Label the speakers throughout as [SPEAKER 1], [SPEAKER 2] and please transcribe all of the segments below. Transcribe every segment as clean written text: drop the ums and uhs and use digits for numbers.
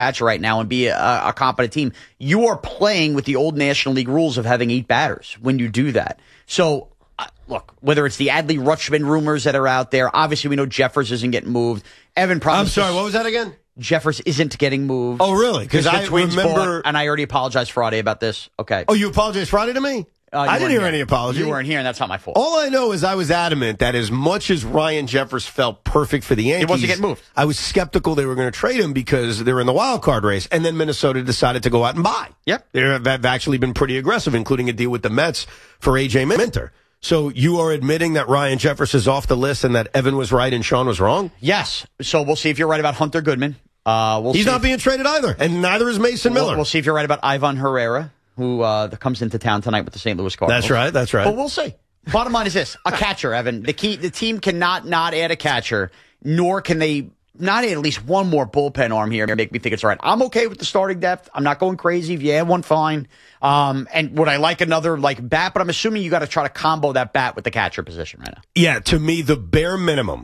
[SPEAKER 1] catcher right now and be a competent team. You are playing with the old National League rules of having 8 batters when you do that. So, look, whether it's the Adley Rutschman rumors that are out there, obviously we know Jeffers isn't getting moved. Evan promised.
[SPEAKER 2] I'm sorry, what was that again?
[SPEAKER 1] Jeffers isn't getting moved.
[SPEAKER 2] Oh, really? Because I remember.
[SPEAKER 1] And I already apologized Friday about this. Okay.
[SPEAKER 2] Oh, you apologized Friday to me? I didn't hear any apology.
[SPEAKER 1] You weren't here, and that's not my fault.
[SPEAKER 2] All I know is I was adamant that as much as Ryan Jeffers felt perfect for the Yankees,
[SPEAKER 1] he wasn't getting moved.
[SPEAKER 2] I was skeptical they were going to trade him because they're in the wild card race, and then Minnesota decided to go out and buy.
[SPEAKER 1] Yep.
[SPEAKER 2] They've actually been pretty aggressive, including a deal with the Mets for A.J. Minter. So you are admitting that Ryan Jeffers is off the list and that Evan was right and Sean was wrong?
[SPEAKER 1] Yes. So we'll see if you're right about Hunter Goodman.
[SPEAKER 2] He's not being traded either, and neither is Mason Miller.
[SPEAKER 1] We'll see if you're right about Ivan Herrera, who comes into town tonight with the St. Louis Cardinals.
[SPEAKER 2] That's right.
[SPEAKER 1] But we'll see. Bottom line is this: a catcher, Evan. The team cannot not add a catcher, nor can they not add at least one more bullpen arm here and make me think it's all right. I'm okay with the starting depth. I'm not going crazy. If you add one, fine. And would I like another bat? But I'm assuming you got to try to combo that bat with the catcher position right now.
[SPEAKER 2] Yeah, to me, the bare minimum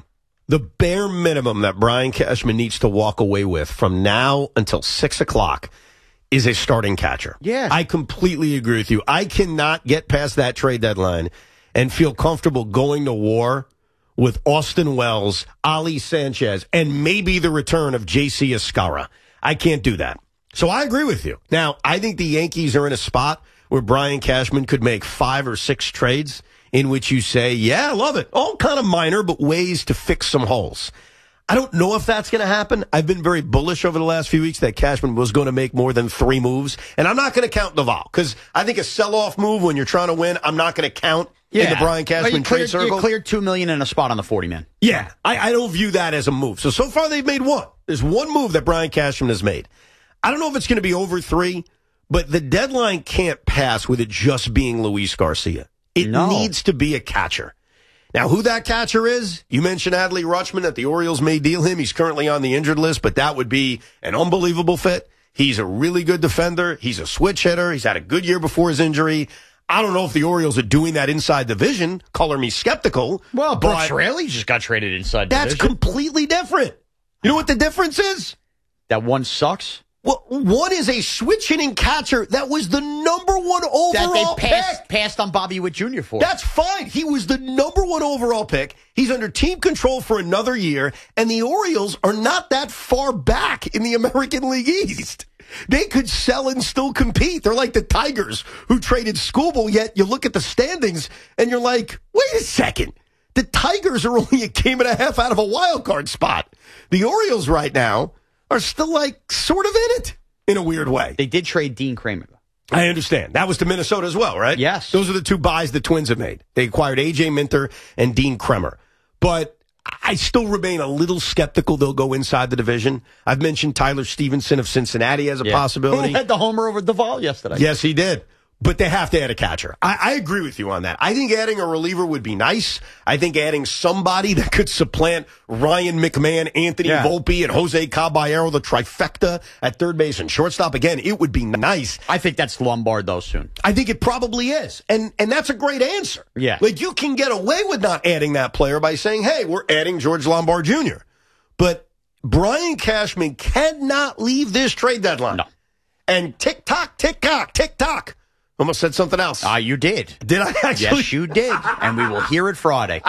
[SPEAKER 2] that Brian Cashman needs to walk away with from now until 6 o'clock is a starting catcher.
[SPEAKER 1] Yeah.
[SPEAKER 2] I completely agree with you. I cannot get past that trade deadline and feel comfortable going to war with Austin Wells, Ali Sanchez, and maybe the return of J.C. Escara. I can't do that. So I agree with you. Now, I think the Yankees are in a spot where Brian Cashman could make 5 or 6 trades in which you say, yeah, I love it. All kind of minor, but ways to fix some holes. I don't know if that's going to happen. I've been very bullish over the last few weeks that Cashman was going to make more than 3 moves. And I'm not going to count Duvall because I think a sell-off move when you're trying to win, I'm not going to count in the Brian Cashman trade circle.
[SPEAKER 1] You cleared $2 million in a spot on the 40-man.
[SPEAKER 2] Yeah, I don't view that as a move. So far they've made one. There's one move that Brian Cashman has made. I don't know if it's going to be over 3, but the deadline can't pass with it just being Luis Garcia. It needs to be a catcher. Now, who that catcher is, you mentioned Adley Rutschman, that the Orioles may deal him. He's currently on the injured list, but that would be an unbelievable fit. He's a really good defender. He's a switch hitter. He's had a good year before his injury. I don't know if the Orioles are doing that inside division. Color me skeptical.
[SPEAKER 1] Well, Brooks Raley just got traded inside division.
[SPEAKER 2] That's completely different. You know what the difference is?
[SPEAKER 1] That one sucks.
[SPEAKER 2] Well, one is a switch-hitting catcher that was the number 1 overall
[SPEAKER 1] that they
[SPEAKER 2] pick.
[SPEAKER 1] Passed on Bobby Witt Jr. for.
[SPEAKER 2] That's fine. He was the number 1 overall pick. He's under team control for another year, and the Orioles are not that far back in the American League East. They could sell and still compete. They're like the Tigers who traded Skubal, yet you look at the standings, and you're like, wait a second. The Tigers are only a game and a half out of a wild card spot. The Orioles right now are still sort of in it in a weird way.
[SPEAKER 1] They did trade Dean Kramer.
[SPEAKER 2] I understand. That was to Minnesota as well, right?
[SPEAKER 1] Yes.
[SPEAKER 2] Those are the 2 buys the Twins have made. They acquired A.J. Minter and Dean Kremer. But I still remain a little skeptical they'll go inside the division. I've mentioned Tyler Stevenson of Cincinnati as a possibility.
[SPEAKER 1] Who had the homer over Duvall yesterday.
[SPEAKER 2] Yes, he did. But they have to add a catcher. I agree with you on that. I think adding a reliever would be nice. I think adding somebody that could supplant Ryan McMahon, Anthony Volpe, and Jose Caballero, the trifecta at third base and shortstop, again, it would be nice.
[SPEAKER 1] I think that's Lombard, though, soon.
[SPEAKER 2] I think it probably is. And that's a great answer.
[SPEAKER 1] Yeah.
[SPEAKER 2] You can get away with not adding that player by saying, hey, we're adding George Lombard Jr. But Brian Cashman cannot leave this trade deadline.
[SPEAKER 1] No.
[SPEAKER 2] And tick-tock, tick-tock, tick-tock. Almost said something else.
[SPEAKER 1] You did.
[SPEAKER 2] Did I actually?
[SPEAKER 1] Yes, you did. And we will hear it Friday.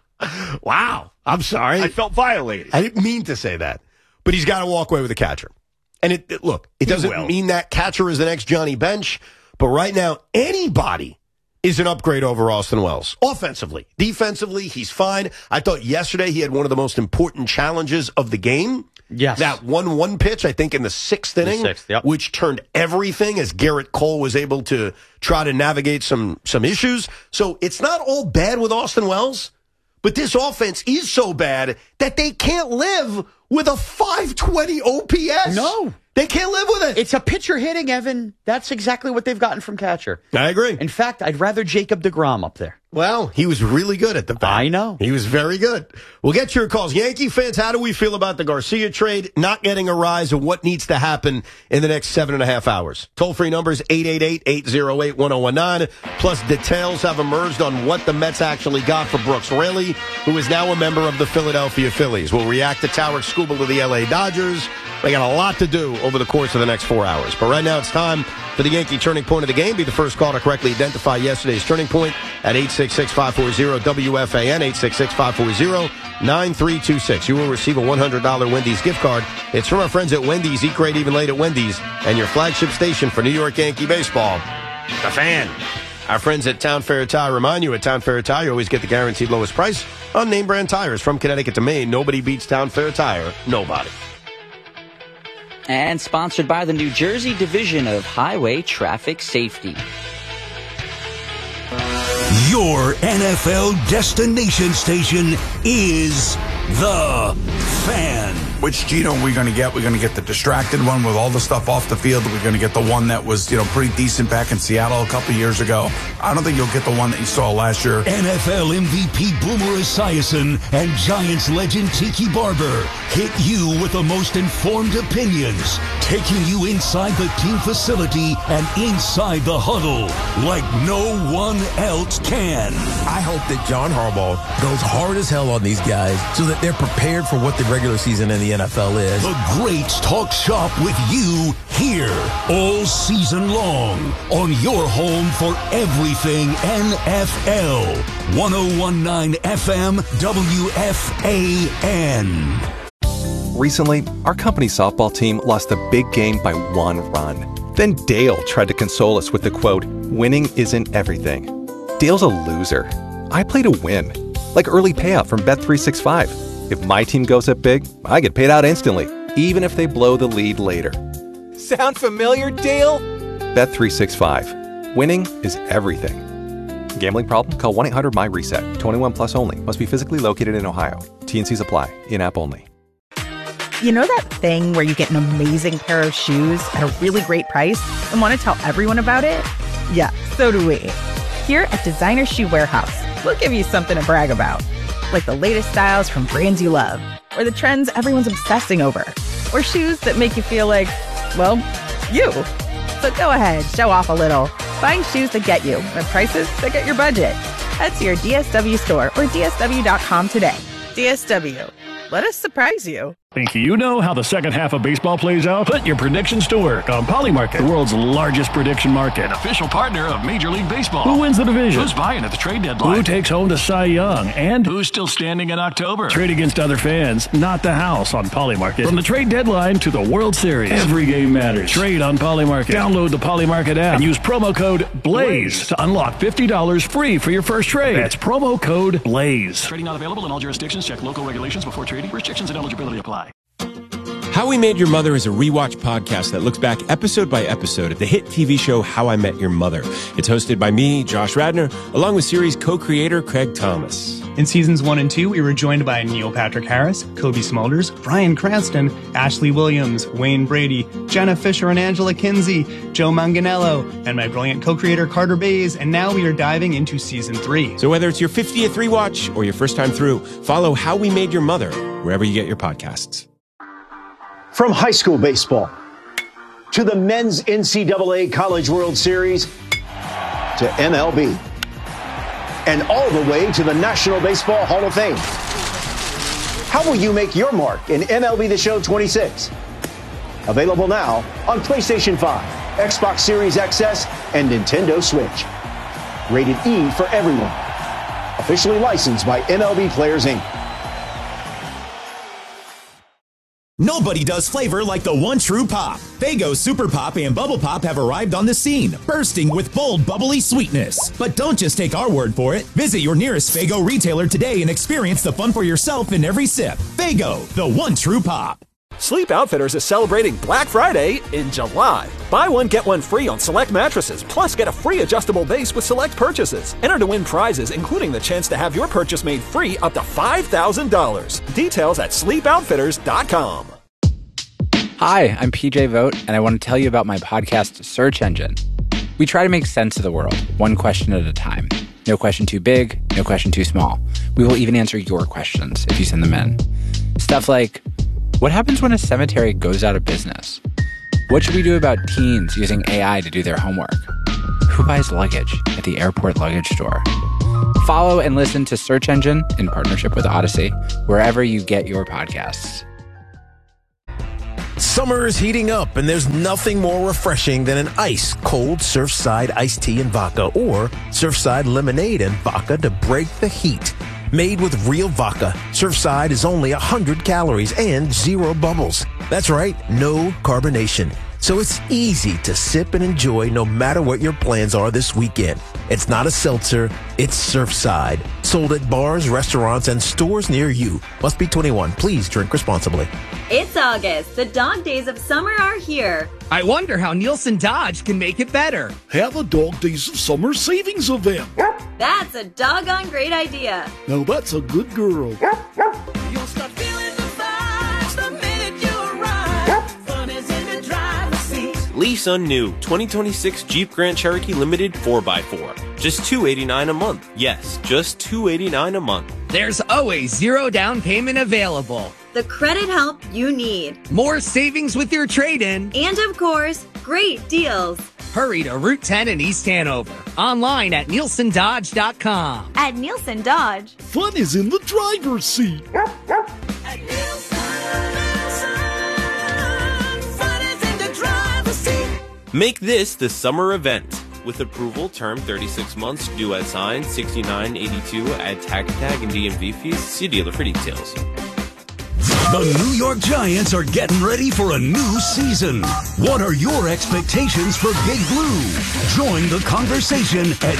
[SPEAKER 2] Wow. I'm sorry.
[SPEAKER 3] I felt violated.
[SPEAKER 2] I didn't mean to say that. But he's got to walk away with a catcher. And it doesn't mean that catcher is the next Johnny Bench. But right now, anybody is an upgrade over Austin Wells. Offensively. Defensively, he's fine. I thought yesterday he had one of the most important challenges of the game.
[SPEAKER 1] Yes.
[SPEAKER 2] That 1-1 pitch, I think, in the 6th inning, which turned everything as Garrett Cole was able to try to navigate some issues. So it's not all bad with Austin Wells, but this offense is so bad that they can't live with a 520 OPS.
[SPEAKER 1] No.
[SPEAKER 2] They can't live with it.
[SPEAKER 1] It's a pitcher hitting, Evan. That's exactly what they've gotten from catcher.
[SPEAKER 2] I agree.
[SPEAKER 1] In fact, I'd rather Jacob deGrom up there.
[SPEAKER 2] Well, he was really good at the bat.
[SPEAKER 1] I know.
[SPEAKER 2] He was very good. We'll get your calls. Yankee fans, how do we feel about the Garcia trade not getting a rise, and what needs to happen in the next 7.5 hours? Toll-free numbers 888-808-1019. Plus, details have emerged on what the Mets actually got for Brooks Raley, who is now a member of the Philadelphia Phillies. We'll react to Tarek Skubal to the L.A. Dodgers. They got a lot to do over the course of the next 4 hours. But right now, it's time for the Yankee Turning Point of the Game. Be the first call to correctly identify yesterday's turning point at 866-540-WFAN, 866-540-9326. You will receive a $100 Wendy's gift card. It's from our friends at Wendy's. Eat great even late at Wendy's. And your flagship station for New York Yankee baseball, The Fan. Our friends at Town Fair Tire remind you, at Town Fair Tire, you always get the guaranteed lowest price on name brand tires. From Connecticut to Maine, nobody beats Town Fair Tire. Nobody.
[SPEAKER 3] And sponsored by the New Jersey Division of Highway Traffic Safety.
[SPEAKER 4] Your NFL destination station is The Fan.
[SPEAKER 5] Which Geno are we going to get? We're going to get the distracted one with all the stuff off the field. We're going to get the one that was, pretty decent back in Seattle a couple years ago. I don't think you'll get the one that you saw last year.
[SPEAKER 4] NFL MVP Boomer Esiason and Giants legend Tiki Barber hit you with the most informed opinions, taking you inside the team facility and inside the huddle like no one else can.
[SPEAKER 6] I hope that John Harbaugh goes hard as hell on these guys so that they're prepared for what the regular season in the NFL is.
[SPEAKER 4] The Greats talk shop with you here all season long on your home for everything NFL. 101.9 FM WFAN.
[SPEAKER 7] Recently, our company's softball team lost a big game by 1 run. Then Dale tried to console us with the quote, "Winning isn't everything." Dale's a loser. I play to win, like early payout from Bet365. If my team goes up big, I get paid out instantly, even if they blow the lead later.
[SPEAKER 8] Sound familiar, Dale?
[SPEAKER 7] Bet365. Winning is everything. Gambling problem? Call 1-800-MY-RESET. 21 plus only. Must be physically located in Ohio. T&Cs apply. In-app only.
[SPEAKER 9] You know that thing where you get an amazing pair of shoes at a really great price and want to tell everyone about it? Yeah, so do we. Here at Designer Shoe Warehouse, we'll give you something to brag about. Like the latest styles from brands you love, or the trends everyone's obsessing over, or shoes that make you feel like, well, you. So go ahead, show off a little. Find shoes that get you at prices that get your budget. Head to your DSW store or DSW.com today. DSW. Let us surprise you.
[SPEAKER 10] Think you know how the second half of baseball plays out? Put your predictions to work on Polymarket, the world's largest prediction market. An official partner of Major League Baseball. Who wins the division? Who's buying at the trade deadline? Who takes home the Cy Young? And who's still standing in October? Trade against other fans, not the house on Polymarket. From the trade deadline to the World Series, every game matters. Trade on Polymarket. Download the Polymarket app and use promo code BLAZE to unlock $50 free for your first trade. That's promo code BLAZE. Trading not available in all jurisdictions. Check local regulations before trading. Restrictions and eligibility apply.
[SPEAKER 11] How We Made Your Mother is a rewatch podcast that looks back episode by episode at the hit TV show How I Met Your Mother. It's hosted by me, Josh Radnor, along with series co-creator Craig Thomas.
[SPEAKER 12] In seasons 1 and 2, we were joined by Neil Patrick Harris, Kobe Smulders, Bryan Cranston, Ashley Williams, Wayne Brady, Jenna Fisher and Angela Kinsey, Joe Manganiello, and my brilliant co-creator Carter Bays, and now we are diving into season 3.
[SPEAKER 11] So whether it's your 50th rewatch or your first time through, follow How We Made Your Mother wherever you get your podcasts.
[SPEAKER 13] From high school baseball to the men's NCAA College World Series to MLB and all the way to the National Baseball Hall of Fame. How will you make your mark in MLB The Show 26? Available now on PlayStation 5, Xbox Series XS, and Nintendo Switch. Rated E for everyone. Officially licensed by MLB Players Inc.
[SPEAKER 14] Nobody does flavor like the one true pop. Faygo Super Pop and Bubble Pop have arrived on the scene, bursting with bold, bubbly sweetness. But don't just take our word for it. Visit your nearest Faygo retailer today and experience the fun for yourself in every sip. Faygo, the one true pop.
[SPEAKER 15] Sleep Outfitters is celebrating Black Friday in July. Buy one, get one free on select mattresses, plus get a free adjustable base with select purchases. Enter to win prizes, including the chance to have your purchase made free up to $5,000. Details at sleepoutfitters.com.
[SPEAKER 16] Hi, I'm PJ Vogt, and I want to tell you about my podcast, Search Engine. We try to make sense of the world, one question at a time. No question too big, no question too small. We will even answer your questions if you send them in. Stuff like, what happens when a cemetery goes out of business? What should we do about teens using AI to do their homework? Who buys luggage at the airport luggage store? Follow and listen to Search Engine in partnership with Odyssey, wherever you get your podcasts.
[SPEAKER 6] Summer is heating up, and there's nothing more refreshing than an ice-cold Surfside iced tea and vodka or Surfside lemonade and vodka to break the heat. Made with real vodka, Surfside is only 100 calories and 0 bubbles. That's right, no carbonation. So it's easy to sip and enjoy no matter what your plans are this weekend. It's not a seltzer, it's Surfside. Sold at bars, restaurants, and stores near you. Must be 21. Please drink responsibly.
[SPEAKER 17] It's August. The dog days of summer are here.
[SPEAKER 18] I wonder how Nielsen Dodge can make it better.
[SPEAKER 19] Have a Dog Days of Summer savings event.
[SPEAKER 17] That's a doggone great idea.
[SPEAKER 19] Now that's a good girl.
[SPEAKER 20] You'll start feeling the vibes the minute you arrive. Fun is in the driver's seat.
[SPEAKER 11] Lease on new 2026 Jeep Grand Cherokee Limited 4x4. Just $289 a month. Yes, just $289 a month.
[SPEAKER 18] There's always zero down payment available.
[SPEAKER 17] The credit help you need.
[SPEAKER 18] More savings with your trade-in.
[SPEAKER 17] And of course, great deals.
[SPEAKER 18] Hurry to Route 10 in East Hanover. Online at NielsenDodge.com.
[SPEAKER 17] At Nielsen Dodge,
[SPEAKER 19] fun is in the driver's seat.
[SPEAKER 20] At Nielsen, fun is in the driver's seat.
[SPEAKER 11] Make this the summer event. With approval, term 36 months, due at sign, $69.82, add tax tag and DMV fees. See dealer for details.
[SPEAKER 4] The New York Giants are getting ready for a new season. What are your expectations for Big Blue? Join the conversation at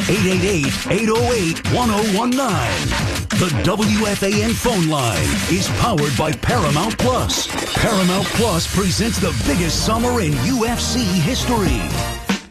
[SPEAKER 4] 888-808-1019. The WFAN phone line is powered by Paramount Plus. Paramount Plus presents the biggest summer in UFC history.